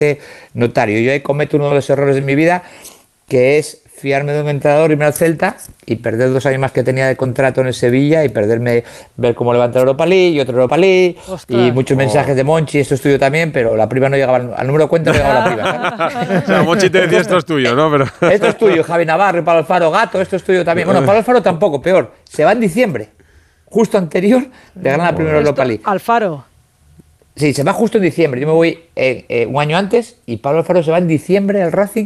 notario. Yo ahí cometo uno de los errores de mi vida, que es fiarme de un entrenador, irme al Celta y perder 2 años más que tenía de contrato en el Sevilla y perderme, ver cómo levanta la Europa League y otra Europa League. ¡Ostras! Y muchos mensajes de Monchi, esto es tuyo también, pero la prima no llegaba, al número de cuenta no llegaba la prima, ¿sabes? O sea, Monchi te decía esto es tuyo, ¿no? Pero... Esto es tuyo, Javi Navarro, Pablo Alfaro, Gato, esto es tuyo también. Bueno, Pablo Alfaro tampoco, peor, se va en diciembre, justo anterior de ganar la primera Europa League. Alfaro. Sí, se va justo en diciembre, yo me voy un año antes y Pablo Alfaro se va en diciembre al Racing.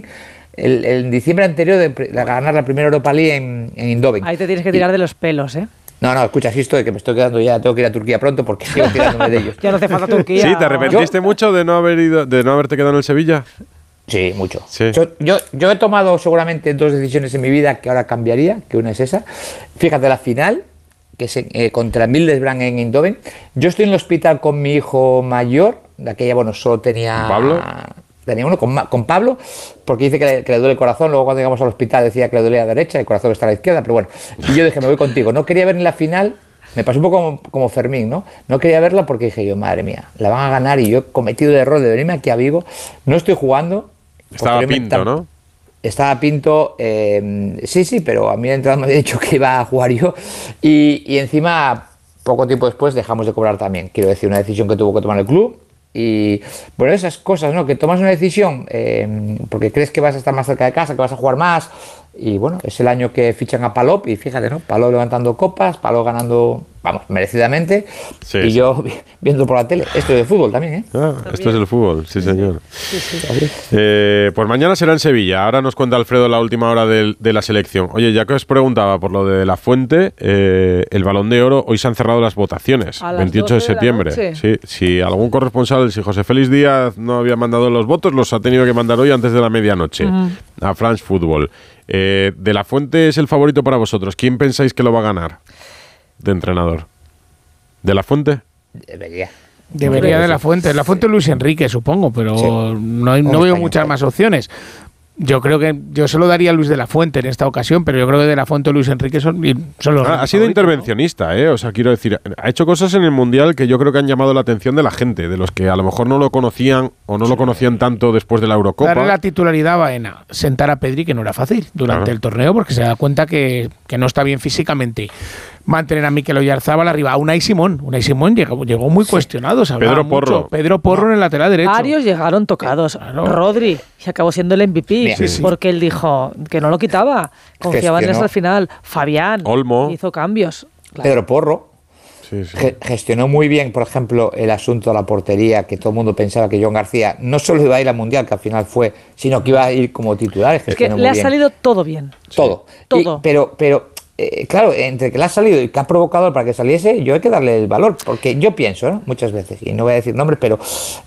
El diciembre anterior de ganar la primera Europa League en Eindhoven. Ahí te tienes que tirar de los pelos, ¿eh? No, escucha, sí estoy, que me estoy quedando ya, tengo que ir a Turquía pronto porque sigo tirándome de ellos. Ya no hace falta Turquía. ¿Sí? ¿Te arrepentiste mucho de no haberte quedado en el Sevilla? Sí, mucho. Sí. Yo he tomado seguramente 2 decisiones en mi vida que ahora cambiaría, que una es esa. Fíjate, la final, que es contra Middlesbrough en Eindhoven. Yo estoy en el hospital con mi hijo mayor, de aquella, bueno, solo tenía... ¿Pablo? Tenía uno con Pablo, porque dice que le duele el corazón. Luego cuando llegamos al hospital decía que le dolía a la derecha, el corazón está a la izquierda, pero bueno. Y yo dije, me voy contigo. No quería ver ni la final, me pasó un poco como Fermín, ¿no? No quería verla porque dije yo, madre mía, la van a ganar y yo he cometido el error de venirme aquí a Vigo. No estoy jugando. Estaba Pinto, ¿no? Estaba Pinto, sí, pero a mí el entrenador me había dicho que iba a jugar yo. Y encima, poco tiempo después, dejamos de cobrar también. Quiero decir, una decisión que tuvo que tomar el club. Y bueno, esas cosas, ¿no? Que tomas una decisión porque crees que vas a estar más cerca de casa, que vas a jugar más. Y bueno, es el año que fichan a Palop y fíjate, ¿no? Palop levantando copas, Palop ganando, vamos, merecidamente. Sí, y yo viendo por la tele. Esto es de fútbol también, ¿eh? Esto es el fútbol, sí, señor. Sí. Pues mañana será en Sevilla. Ahora nos cuenta Alfredo la última hora de la selección. Oye, ya que os preguntaba por lo de La Fuente, el Balón de Oro, hoy se han cerrado las votaciones, 28 de septiembre. Sí, si algún corresponsal, si José Félix Díaz no había mandado los votos, los ha tenido que mandar hoy antes de la medianoche a France Football. De La Fuente es el favorito para vosotros. ¿Quién pensáis que lo va a ganar de entrenador? ¿De La Fuente? Debería de La Fuente. La Fuente Luis Enrique, supongo, pero sí. no veo muchas más opciones. Yo creo que yo se lo daría a Luis de la Fuente en esta ocasión, pero yo creo que de la Fuente o Luis Enrique son los ha sido intervencionista, ¿no? O sea, quiero decir, ha hecho cosas en el Mundial que yo creo que han llamado la atención de la gente, de los que a lo mejor no lo conocían o no lo conocían tanto después de la Eurocopa. Darle la titularidad a Baena, sentar a Pedri, que no era fácil durante el torneo, porque se da cuenta que no está bien físicamente. Mantener a Mikel Oyarzabal arriba, a Unai Simón llegó muy cuestionado. Pedro Porro en el lateral derecho. Varios llegaron tocados. Claro. Rodri, y acabó siendo el MVP, porque él dijo que no lo quitaba. Confiaba en él hasta el final. Fabián Olmo hizo cambios. Claro. Pedro Porro gestionó muy bien, por ejemplo, el asunto de la portería, que todo el mundo pensaba que John García no solo iba a ir al Mundial, que al final fue, sino que iba a ir como titular. Es que le ha salido todo bien. Todo. Pero claro, entre que le ha salido y que ha provocado para que saliese, yo hay que darle el valor, porque yo pienso, ¿no? Muchas veces, y no voy a decir nombres, pero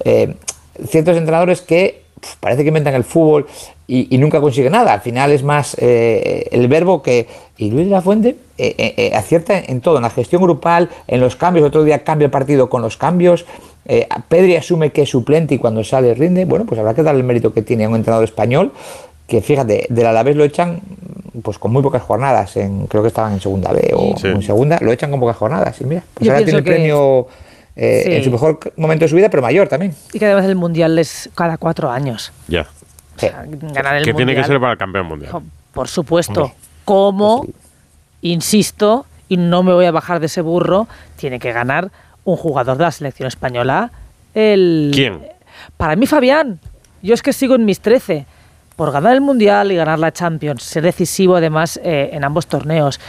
ciertos entrenadores que parece que inventan el fútbol y nunca consiguen nada. Al final es más el verbo que... Y Luis de la Fuente acierta en todo, en la gestión grupal, en los cambios. Otro día cambia el partido con los cambios. Pedri asume que es suplente y cuando sale rinde. Bueno, pues habrá que darle el mérito que tiene a un entrenador español que, fíjate, del Alavés lo echan pues con muy pocas jornadas, creo que estaban en segunda B o en segunda, lo echan con pocas jornadas y mira, pues ahora tiene el premio en su mejor momento de su vida, pero mayor también. Y que además el Mundial es cada 4 años. Ya. O sea, ganar el que Mundial, tiene que ser para el campeón mundial. Por supuesto. Como, insisto, y no me voy a bajar de ese burro, tiene que ganar un jugador de la selección española. ¿Quién? Para mí, Fabián. Yo es que sigo en mis 13. Por ganar el Mundial y ganar la Champions, ser decisivo además en ambos torneos.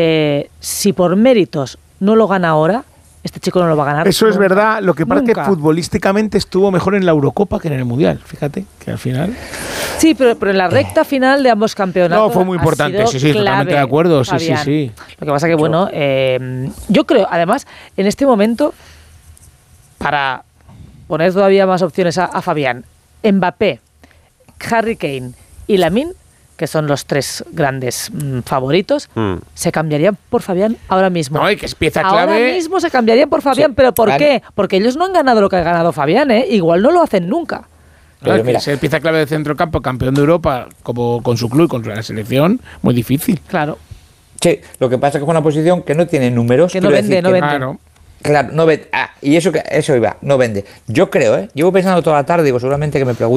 Si por méritos no lo gana ahora, este chico no lo va a ganar. Eso es verdad, lo que pasa es que futbolísticamente estuvo mejor en la Eurocopa que en el Mundial, fíjate, que al final... Sí, pero en la recta final de ambos campeonatos... No, fue muy importante, sí, totalmente de acuerdo, sí. Lo que pasa que, bueno, yo creo, además, en este momento, para poner todavía más opciones a Fabián, Mbappé, Harry Kane y Lamine, que son los 3 grandes favoritos, se cambiarían por Fabián ahora mismo. No, y que es pieza clave. Ahora mismo se cambiarían por Fabián, ¿pero por qué? Porque ellos no han ganado lo que ha ganado Fabián, ¿eh? Igual no lo hacen nunca. Claro, mira, ser pieza clave de centrocampo, campeón de Europa, como con su club y con la selección, muy difícil. Claro. Sí, lo que pasa es que es una posición que no tiene números. Que no vende. Claro. Claro, no vende. Y eso iba, no vende. Yo creo, llevo pensando toda la tarde, digo, seguramente que me pregunto